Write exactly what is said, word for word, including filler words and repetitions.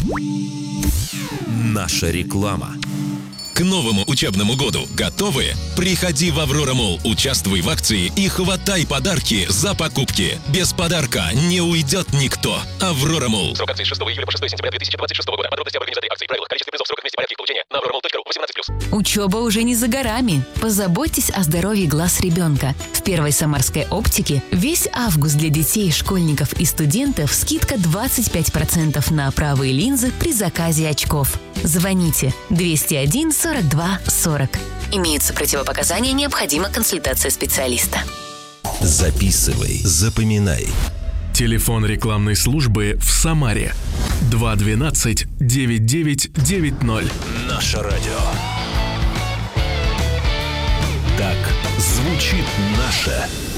Наша реклама. К новому учебному году готовы? Приходи в Аврора Молл, участвуй в акции и хватай подарки за покупки. Без подарка не уйдет никто. Аврора Молл. Срок акции с шестого июля по шестое сентября две тысячи двадцать шестого года. Подробности об организации акции, правилах, количестве призов, сроках, месте, порядке их получения на аврора молл точка ру. восемнадцать плюс. Учеба уже не за горами. Позаботьтесь о здоровье глаз ребенка. В Первой Самарской оптике весь август для детей, школьников и студентов скидка двадцать пять процентов на правые линзы при заказе очков. Звоните двести один сорок два сорок. Имеются противопоказания, необходима консультация специалиста. Записывай, запоминай. Телефон рекламной службы в Самаре два двенадцать девять девять девять ноль. Наше радио. Так звучит наше